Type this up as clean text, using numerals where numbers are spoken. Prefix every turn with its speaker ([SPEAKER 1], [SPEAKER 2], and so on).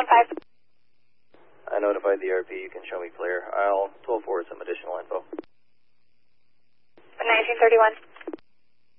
[SPEAKER 1] 1915.
[SPEAKER 2] I notified the RP. You can show me clear. I'll 12 forward some additional info.
[SPEAKER 1] 1931.